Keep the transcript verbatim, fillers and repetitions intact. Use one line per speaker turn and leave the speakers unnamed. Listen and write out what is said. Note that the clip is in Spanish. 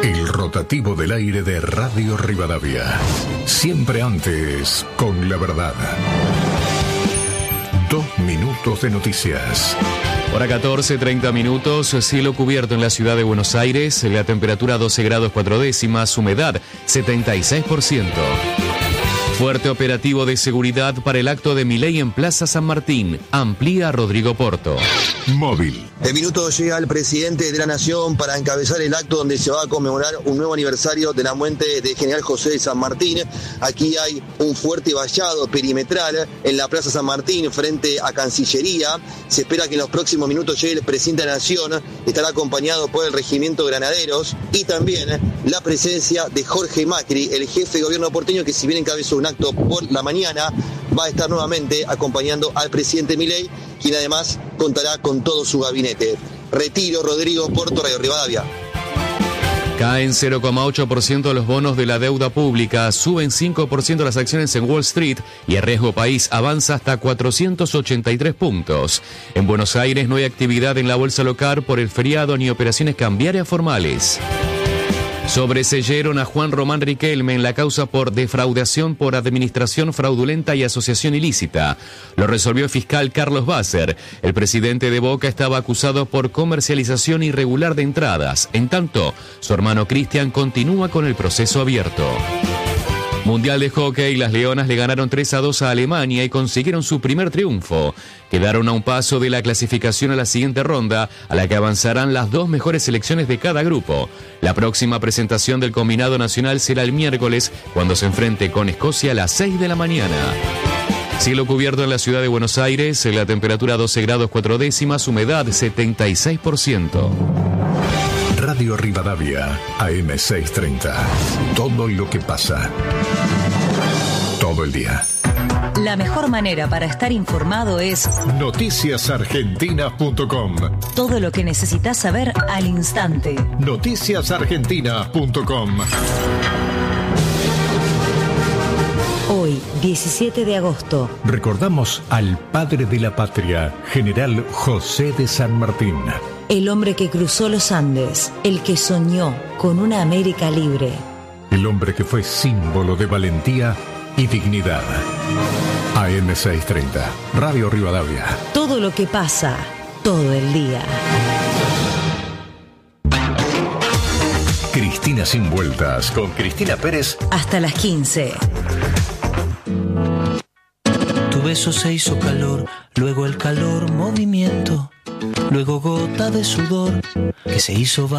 El rotativo del aire de Radio Rivadavia. Siempre antes, con la verdad. Dos minutos de noticias.
Hora catorce, treinta minutos, cielo cubierto en la ciudad de Buenos Aires, la temperatura doce grados cuatro décimas, humedad setenta y seis por ciento. Fuerte operativo de seguridad para el acto de Milei en Plaza San Martín, amplía Rodrigo Porto.
Móvil.
En minutos llega el presidente de la Nación para encabezar el acto donde se va a conmemorar un nuevo aniversario de la muerte de General José de San Martín. Aquí hay un fuerte vallado perimetral en la Plaza San Martín frente a Cancillería. Se espera que en los próximos minutos llegue el presidente de la Nación. Estará acompañado por el Regimiento Granaderos y también la presencia de Jorge Macri, el jefe de gobierno porteño, que si bien encabezó un acto por la mañana, va a estar nuevamente acompañando al presidente Milei, quien además contará con todo su gabinete. Retiro, Rodrigo Porto, Radio Rivadavia.
Caen cero coma ocho por ciento los bonos de la deuda pública, suben cinco por ciento las acciones en Wall Street y el riesgo país avanza hasta cuatrocientos ochenta y tres puntos. En Buenos Aires no hay actividad en la bolsa local por el feriado ni operaciones cambiarias formales. Sobreseyeron a Juan Román Riquelme en la causa por defraudación por administración fraudulenta y asociación ilícita. Lo resolvió el fiscal Carlos Basser. El presidente de Boca estaba acusado por comercialización irregular de entradas. En tanto, su hermano Cristian continúa con el proceso abierto. Mundial de Hockey, las Leonas le ganaron tres a dos a Alemania y consiguieron su primer triunfo. Quedaron a un paso de la clasificación a la siguiente ronda, a la que avanzarán las dos mejores selecciones de cada grupo. La próxima presentación del combinado nacional será el miércoles, cuando se enfrente con Escocia a las seis de la mañana. Cielo cubierto en la ciudad de Buenos Aires, la temperatura doce grados cuatro décimas, humedad setenta y seis por ciento.
Radio Rivadavia, A M seiscientos treinta. Todo lo que pasa. Todo el día.
La mejor manera para estar informado es
noticias argentinas punto com.
Todo lo que necesitas saber al instante.
noticias argentinas punto com.
Hoy, diecisiete de agosto.
Recordamos al padre de la patria, General José de San Martín.
El hombre que cruzó los Andes, el que soñó con una América libre.
El hombre que fue símbolo de valentía y dignidad. A M seiscientos treinta, Radio Rivadavia.
Todo lo que pasa, todo el día.
Cristina sin vueltas, con Cristina Pérez.
Hasta las quince.
Tu beso se hizo calor, luego el calor movimiento, luego gota de sudor que se hizo